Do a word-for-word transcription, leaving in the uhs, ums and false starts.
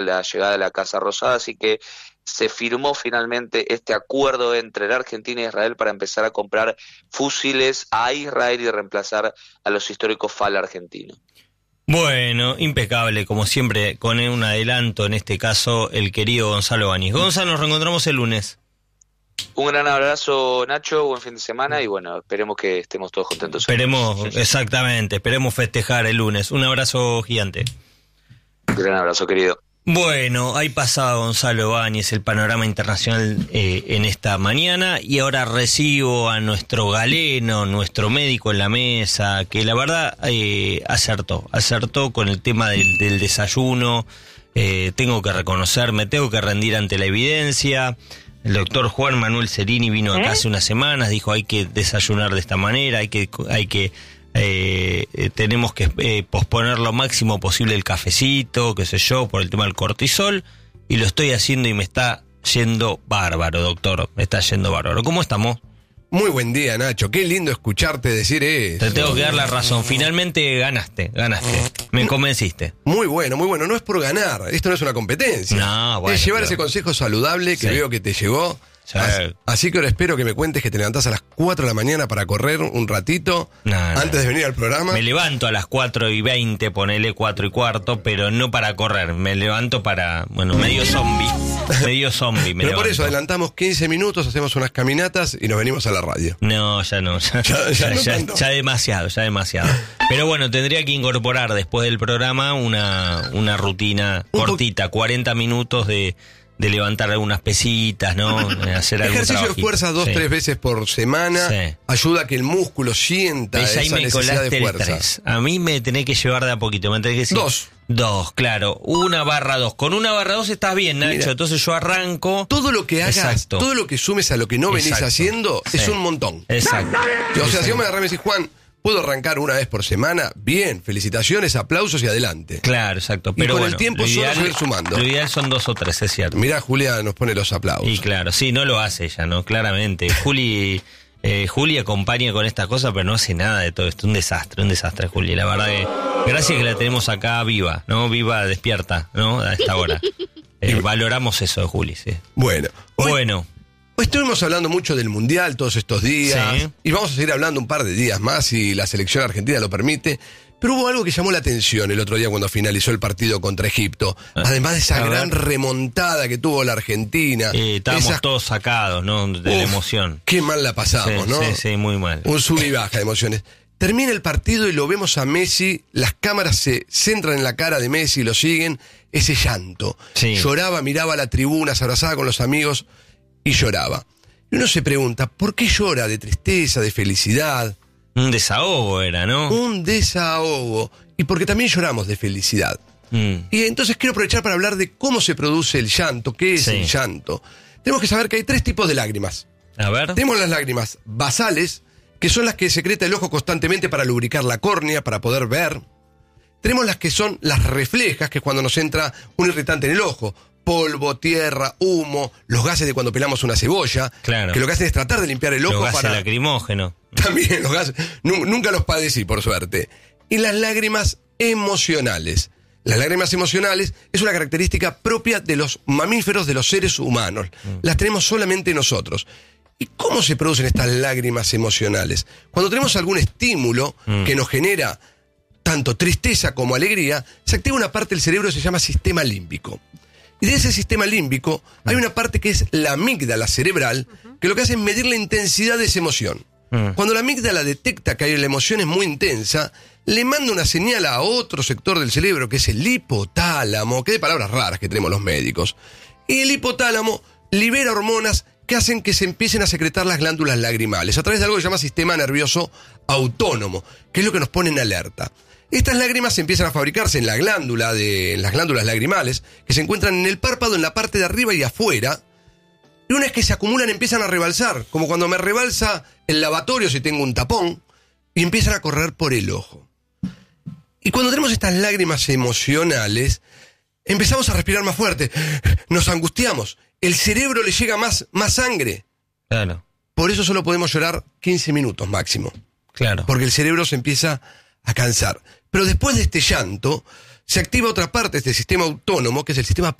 la llegada de la Casa Rosada, así que se firmó finalmente este acuerdo entre la Argentina e Israel para empezar a comprar fusiles a Israel y reemplazar a los históricos F A L argentinos. Bueno, impecable, como siempre, con un adelanto, en este caso, el querido Gonzalo Báñez. Gonzalo, nos reencontramos el lunes. Un gran abrazo, Nacho, buen fin de semana y bueno, esperemos que estemos todos contentos. Esperemos, exactamente, esperemos festejar el lunes. Un abrazo gigante. Un gran abrazo, querido. Bueno, ahí pasaba Gonzalo Báñez, el panorama internacional eh, en esta mañana, y ahora recibo a nuestro galeno, nuestro médico en la mesa, que la verdad eh, acertó, acertó con el tema del, del desayuno. Eh, tengo que reconocerme, tengo que rendir ante la evidencia. El doctor Juan Manuel Cerini vino acá ¿Eh? hace unas semanas, dijo hay que desayunar de esta manera, hay que... Hay que Eh, eh, tenemos que eh, posponer lo máximo posible el cafecito, qué sé yo, por el tema del cortisol, y lo estoy haciendo y me está yendo bárbaro, doctor, me está yendo bárbaro. ¿Cómo estamos? Muy buen día, Nacho, qué lindo escucharte decir eso. Te tengo que dar la razón, finalmente ganaste, ganaste, me convenciste. Muy bueno, muy bueno, no es por ganar, esto no es una competencia, no, bueno, es llevar claro. ese consejo saludable que sí. veo que te llegó. Sí. Así, así que ahora espero que me cuentes que te levantás a las cuatro de la mañana para correr un ratito no, antes no. de venir al programa. Me levanto a las cuatro y veinte, ponele cuatro y cuarto, pero no para correr, me levanto para, bueno, medio zombie, medio zombie me Pero levanto. por eso adelantamos quince minutos, hacemos unas caminatas y nos venimos a la radio. No, ya no, ya, ya, ya, ya, no ya, ya demasiado, ya demasiado. Pero bueno, tendría que incorporar después del programa una, una rutina un cortita, cuarenta minutos de... de levantar algunas pesitas, ¿no? Hacer algún ejercicio trabajito. de fuerza dos, sí. tres veces por semana, sí. ayuda a que el músculo sienta ¿Ves? esa Ahí me necesidad de fuerza. Tres. A mí me tenés que llevar de a poquito, me tenés que decir. Dos. Dos, claro. Una barra dos. Con una barra dos estás bien, Nacho. Mira, entonces yo arranco. Todo lo que hagas, Exacto. todo lo que sumes a lo que no venís Exacto. haciendo, sí. es un montón. Exacto. O sea, Exacto. si vos me agarrás y me decís, Juan, ¿puedo arrancar una vez por semana? Bien, felicitaciones, aplausos y adelante. Claro, exacto. Pero y con bueno, el tiempo ideal, solo seguir sumando. Lo ideal son dos o tres, es cierto. Mirá, Julia nos pone los aplausos. Y claro, sí, no lo hace ella, ¿no? Claramente. Juli, eh, Juli acompaña con estas cosas, pero no hace nada de todo esto. Un desastre, un desastre, Juli. La verdad que gracias que la tenemos acá viva, ¿no? Viva, despierta, ¿no? A esta hora. Eh, valoramos eso de Juli, sí. Bueno. Hoy... Bueno. Estuvimos hablando mucho del Mundial todos estos días, sí. y vamos a seguir hablando un par de días más si la selección argentina lo permite, pero hubo algo que llamó la atención el otro día cuando finalizó el partido contra Egipto, ah, además de esa gran remontada que tuvo la Argentina. Eh, estábamos esa... todos sacados, ¿no? De Uf, la emoción. Qué mal la pasamos, sí, ¿no? Sí, sí, muy mal. Un sub y baja de emociones. Termina el partido y lo vemos a Messi, las cámaras se centran en la cara de Messi y lo siguen, ese llanto. Sí. Lloraba, miraba a la tribuna, se abrazaba con los amigos y lloraba. Y uno se pregunta, ¿por qué llora? ¿De tristeza, de felicidad? Un desahogo era, ¿no? Un desahogo. Y porque también lloramos de felicidad. Mm. Y entonces quiero aprovechar para hablar de cómo se produce el llanto, qué es sí. el llanto. Tenemos que saber que hay tres tipos de lágrimas. A ver. Tenemos las lágrimas basales, que son las que secreta el ojo constantemente para lubricar la córnea, para poder ver. Tenemos las que son las reflejas, que es cuando nos entra un irritante en el ojo. Polvo, tierra, humo, los gases de cuando pelamos una cebolla, claro. que lo que hacen es tratar de limpiar el ojo. Los gases para... lacrimógenos. También los gases, nunca los padecí, por suerte. Y las lágrimas emocionales. Las lágrimas emocionales es una característica propia de los mamíferos, de los seres humanos. Mm. Las tenemos solamente nosotros. ¿Y cómo se producen estas lágrimas emocionales? Cuando tenemos algún estímulo mm. que nos genera tanto tristeza como alegría, se activa una parte del cerebro que se llama sistema límbico. Y de ese sistema límbico hay una parte que es la amígdala cerebral, que lo que hace es medir la intensidad de esa emoción. Mm. Cuando la amígdala detecta que la emoción es muy intensa, le manda una señal a otro sector del cerebro, que es el hipotálamo, que de palabras raras que tenemos los médicos. Y el hipotálamo libera hormonas que hacen que se empiecen a secretar las glándulas lagrimales, a través de algo que se llama sistema nervioso autónomo, que es lo que nos pone en alerta. Estas lágrimas empiezan a fabricarse en la glándula de, en las glándulas lagrimales, que se encuentran en el párpado, en la parte de arriba y afuera, y una vez que se acumulan empiezan a rebalsar, como cuando me rebalsa el lavatorio si tengo un tapón, y empiezan a correr por el ojo. Y cuando tenemos estas lágrimas emocionales, empezamos a respirar más fuerte, nos angustiamos, el cerebro le llega más, más sangre. Claro. Por eso solo podemos llorar quince minutos máximo. Claro. Porque el cerebro se empieza a cansar. Pero después de este llanto, se activa otra parte de este sistema autónomo, que es el sistema